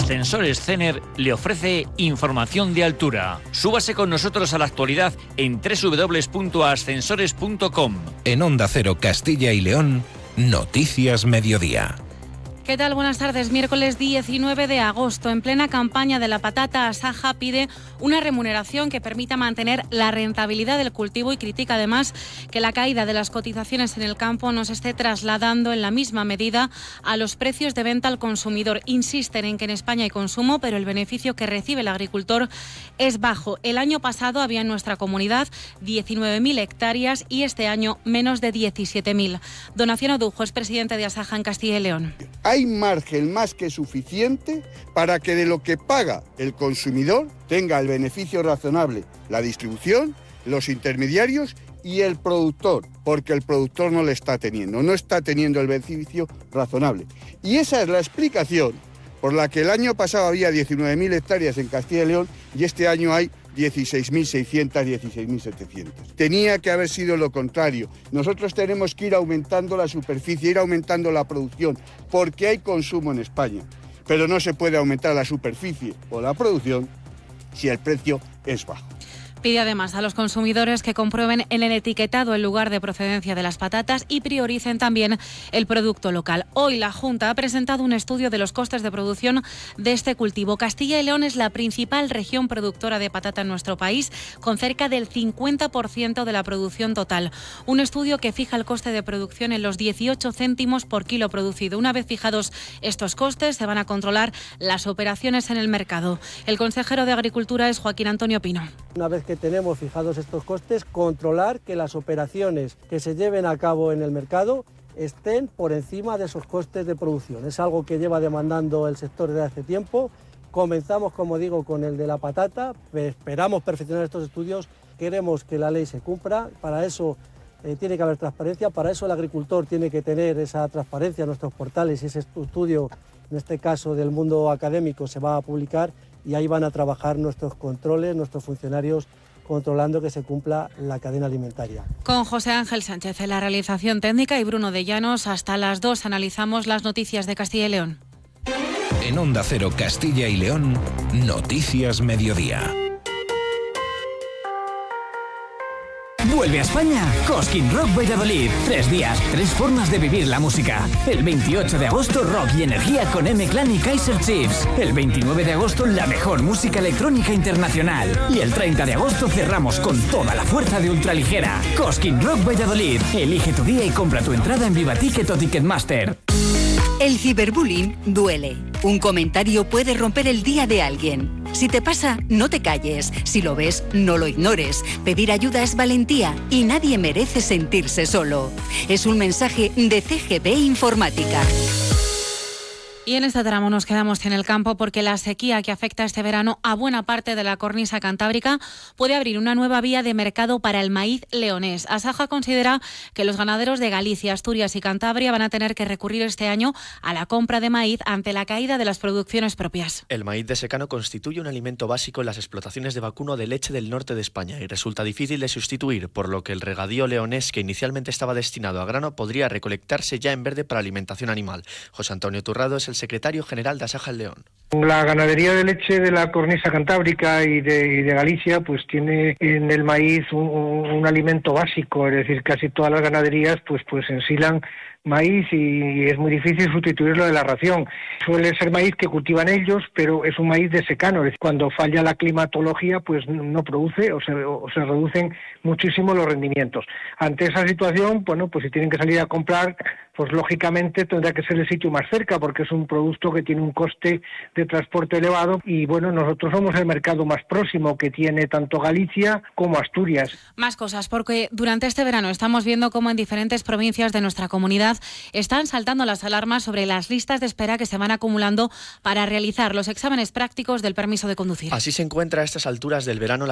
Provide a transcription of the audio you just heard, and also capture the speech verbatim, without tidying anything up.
Ascensores Cener le ofrece información de altura. Súbase con nosotros a la actualidad en doble u doble u doble u punto ascensores punto com. En Onda Cero Castilla y León, Noticias Mediodía. ¿Qué tal? Buenas tardes. Miércoles diecinueve de agosto, en plena campaña de la patata, Asaja pide una remuneración que permita mantener la rentabilidad del cultivo y critica además que la caída de las cotizaciones en el campo no se esté trasladando en la misma medida a los precios de venta al consumidor. Insisten en que en España hay consumo, pero el beneficio que recibe el agricultor es bajo. El año pasado había en nuestra comunidad diecinueve mil hectáreas y este año menos de diecisiete mil. Donación Odujo es presidente de Asaja en Castilla y León. Hay margen más que suficiente para que de lo que paga el consumidor tenga el beneficio razonable la distribución, los intermediarios y el productor, porque el productor no le está teniendo, no está teniendo el beneficio razonable. Y esa es la explicación por la que el año pasado había diecinueve mil hectáreas en Castilla y León y este año hay dieciséis mil seiscientos, dieciséis mil setecientos. Tenía que haber sido lo contrario. Nosotros tenemos que ir aumentando la superficie, ir aumentando la producción, porque hay consumo en España. Pero no se puede aumentar la superficie o la producción si el precio es bajo. Pide además a los consumidores que comprueben en el etiquetado el lugar de procedencia de las patatas y prioricen también el producto local. Hoy la Junta ha presentado un estudio de los costes de producción de este cultivo. Castilla y León es la principal región productora de patata en nuestro país, con cerca del cincuenta por ciento de la producción total. Un estudio que fija el coste de producción en los dieciocho céntimos por kilo producido. Una vez fijados estos costes, se van a controlar las operaciones en el mercado. El consejero de Agricultura es Joaquín Antonio Pino. Una vez que tenemos fijados estos costes, controlar que las operaciones que se lleven a cabo en el mercado estén por encima de esos costes de producción. Es algo que lleva demandando el sector desde hace tiempo. Comenzamos, como digo, con el de la patata. Esperamos perfeccionar estos estudios. Queremos que la ley se cumpla. Para eso eh, tiene que haber transparencia. Para eso el agricultor tiene que tener esa transparencia en nuestros portales y ese estudio, en este caso del mundo académico, se va a publicar. Y ahí van a trabajar nuestros controles, nuestros funcionarios, controlando que se cumpla la cadena alimentaria. Con José Ángel Sánchez en la realización técnica y Bruno de Llanos, hasta las dos analizamos las noticias de Castilla y León. En Onda Cero Castilla y León, Noticias Mediodía. Vuelve a España Cosquín Rock Valladolid. Tres días, tres formas de vivir la música. El veintiocho de agosto, rock y energía con M-Clan y Kaiser Chiefs. El veintinueve de agosto, la mejor música electrónica internacional. Y el treinta de agosto cerramos con toda la fuerza de ultraligera. Cosquín Rock Valladolid. Elige tu día y compra tu entrada en Vivaticket o Ticketmaster. El ciberbullying duele. Un comentario puede romper el día de alguien. Si te pasa, no te calles. Si lo ves, no lo ignores. Pedir ayuda es valentía y nadie merece sentirse solo. Es un mensaje de C G B Informática. Y en este tramo nos quedamos en el campo porque la sequía que afecta este verano a buena parte de la cornisa cantábrica puede abrir una nueva vía de mercado para el maíz leonés. Asaja considera que los ganaderos de Galicia, Asturias y Cantabria van a tener que recurrir este año a la compra de maíz ante la caída de las producciones propias. El maíz de secano constituye un alimento básico en las explotaciones de vacuno de leche del norte de España y resulta difícil de sustituir, por lo que el regadío leonés, que inicialmente estaba destinado a grano, podría recolectarse ya en verde para alimentación animal. José Antonio Turrado es el secretario general de Asaja León. La ganadería de leche de la cornisa cantábrica y de, y de Galicia pues tiene en el maíz un, un alimento básico, es decir, casi todas las ganaderías pues pues ensilan maíz y es muy difícil sustituirlo de la ración. Suele ser maíz que cultivan ellos, pero es un maíz de secano. Es decir, cuando falla la climatología, pues no produce o se, o se reducen muchísimo los rendimientos. Ante esa situación, bueno, pues si tienen que salir a comprar, pues lógicamente tendrá que ser el sitio más cerca, porque es un producto que tiene un coste de transporte elevado y bueno, nosotros somos el mercado más próximo que tiene tanto Galicia como Asturias. Más cosas, porque durante este verano estamos viendo cómo en diferentes provincias de nuestra comunidad están saltando las alarmas sobre las listas de espera que se van acumulando para realizar los exámenes prácticos del permiso de conducir. Así se encuentra a estas alturas del verano la